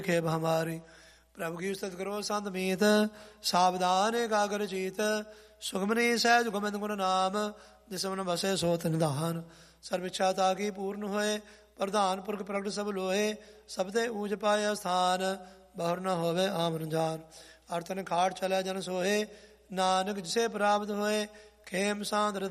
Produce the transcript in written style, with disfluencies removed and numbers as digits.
खेब हमारी। प्रभु की उस्तत करो संत मीत, सावधान एकाग्र चीत। सुखमनी सहज गोबिंद गुण नाम, जिस मन बसे सोत निधान। सर्व इच्छा ताकी पूर्ण होए, प्रधान पुरख प्रगट सब लोहे। सबते ऊंच पाए स्थान, बहुर न होवे आमन जान। अर्थन खाट चले जन सोहे, नानक जिसे प्राप्त होए। खेम सांद्र